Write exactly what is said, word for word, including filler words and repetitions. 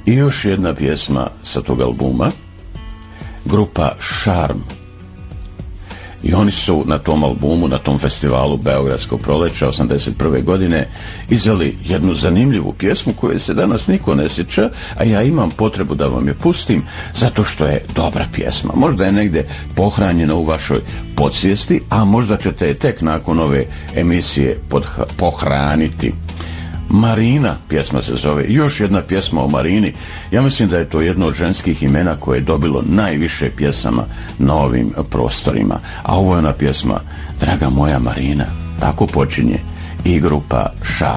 I još jedna pjesma sa tog albuma, grupa Šarm. I oni su na tom albumu, na tom festivalu Beogradskog proleća osamdeset prve godine izdali jednu zanimljivu pjesmu koju se danas niko ne sjeća, a ja imam potrebu da vam je pustim zato što je dobra pjesma. Možda je negdje pohranjena u vašoj podsvijesti, a možda ćete je tek nakon ove emisije podha- pohraniti. Marina pjesma se zove. Još jedna pjesma o Marini. Ja mislim da je to jedno od ženskih imena koje je dobilo najviše pjesama na ovim prostorima. A ovo je ona pjesma Draga moja Marina. Tako počinje i grupa Šarm.